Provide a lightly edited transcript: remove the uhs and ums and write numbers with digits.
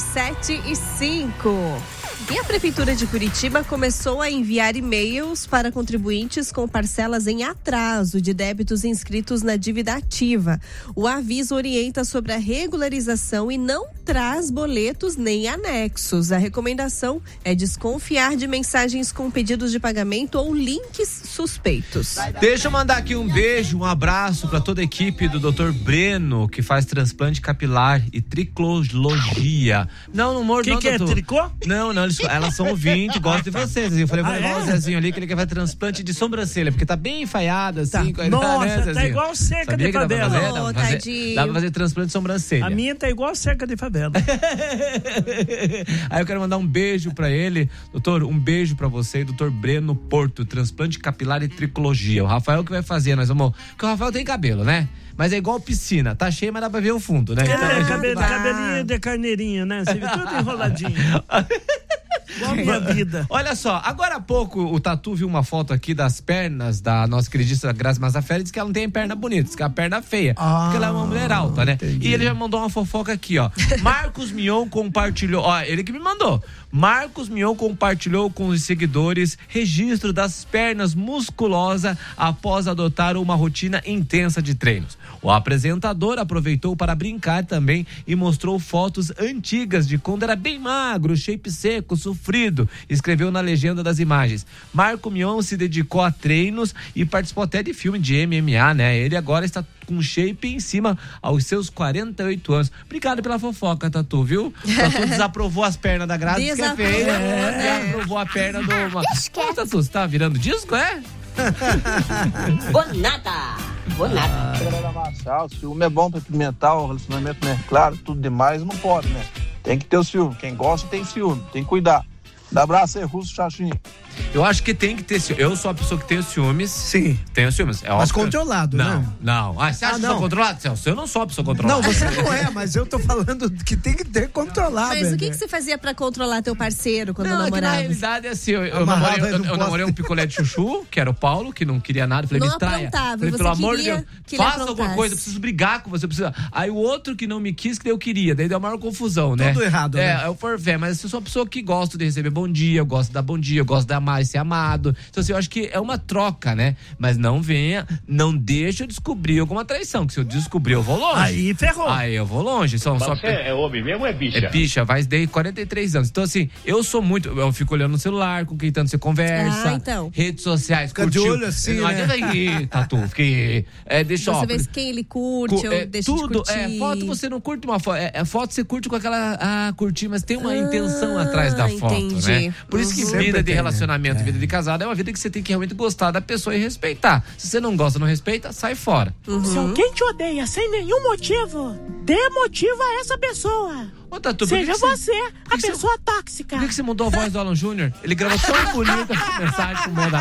7:05. E a Prefeitura de Curitiba começou a enviar e-mails para contribuintes com parcelas em atraso de débitos inscritos na dívida ativa. O aviso orienta sobre a regularização e não traz boletos nem anexos. A recomendação é desconfiar de mensagens com pedidos de pagamento ou links suspeitos. Deixa eu mandar aqui um beijo, um abraço para toda a equipe do Dr. Breno, que faz transplante capilar e tricologia. Não mordo, não, que é tricô? Não, elas são ouvintes, gostam de vocês. Eu falei, vou levar o Zezinho ali, que ele quer fazer transplante de sobrancelha, porque tá bem enfaiada, assim. Tá. Nossa, né, tá igual cerca de favela. Dá pra fazer transplante de sobrancelha. A minha tá igual cerca de favela. Aí eu quero mandar um beijo pra ele. Doutor, um beijo pra você, doutor Breno Porto, transplante capilar e tricologia. O Rafael que vai fazer, nós vamos... Porque o Rafael tem cabelo, né? Mas é igual piscina, tá cheio, mas dá pra ver o fundo, né? Cabelinho de carneirinho, né? Você viu tudo enroladinho. Igual a minha vida. Olha só, agora há pouco o Tatu viu uma foto aqui das pernas da nossa queridíssima Grazi Mazzaferi, diz que ela não tem perna bonita, diz que é a perna feia, porque ela é uma mulher alta, né? Entendi. E ele já mandou uma fofoca aqui, ó. Marcos Mion compartilhou, ó, ele que me mandou. Marcos Mion compartilhou com os seguidores registro das pernas musculosas após adotar uma rotina intensa de treinos. O apresentador aproveitou para brincar também e mostrou fotos antigas de quando era bem magro, shape seco, sofrido. Escreveu na legenda das imagens. Marco Mion se dedicou a treinos e participou até de filme de MMA, né? Ele agora está com shape em cima aos seus 48 anos. Obrigado pela fofoca, Tatu, viu? Tatu desaprovou as pernas da Grazi, que é feia. E aprovou a perna do... Ô, Tatu, você tá virando disco, é? Bonata! O ciúme é bom pra pimentar o relacionamento, né? Claro, tudo demais não pode, né? Tem que ter o ciúme. Quem gosta tem ciúme, tem que cuidar. Dá abraço aí, Russo Chachim. Eu acho que tem que ter ciúmes. Eu sou a pessoa que tem ciúmes. Sim. Tenho ciúmes. É mas controlado, não, né? Não. Ah, você acha que eu sou controlado, Celso? Eu não sou a pessoa controlada. Não, você não é, mas eu tô falando que tem que ter controlado. Mas o que você fazia pra controlar teu parceiro quando namorava? É que na realidade é assim, eu namorei um picolé de chuchu, que era o Paulo, que não queria nada. Falei, não me traia. aprontava, falei, você pelo amor de queria Deus, que ele faça alguma coisa, eu preciso brigar com você. Aí o outro que não me quis, que eu queria. Daí deu a maior confusão, né? Tudo errado, né? É o forfé, mas eu sou uma pessoa que gosta de receber bom dia, eu gosto de dar bom dia, eu gosto de amar e ser amado. Então, assim, eu acho que é uma troca, né? Mas não deixa eu descobrir alguma traição, que se eu descobrir, eu vou longe. Aí ferrou. Aí eu vou longe. Você é homem mesmo ou é bicha? É bicha, vai desde 43 anos. Então, assim, eu fico olhando no celular, com quem tanto você conversa. Então. Redes sociais, fica de olho assim, não adianta aí, Tatu, deixa você vê quem ele curte ou deixa tudo, de curtir. Foto você não curte uma foto. Foto você curte com aquela, curtir, mas tem uma intenção atrás da foto, entendi. né? Por isso que Sempre vida de tem, relacionamento, né? vida de casado é uma vida que você tem que realmente gostar da pessoa e respeitar. Se você não gosta, não respeita, sai fora. Se alguém te odeia sem nenhum motivo, dê motivo a essa pessoa. Ô, Tatu, seja você a pessoa tóxica. Por que você mudou a voz do Alan Júnior? Ele gravou tão bonita essa mensagem com o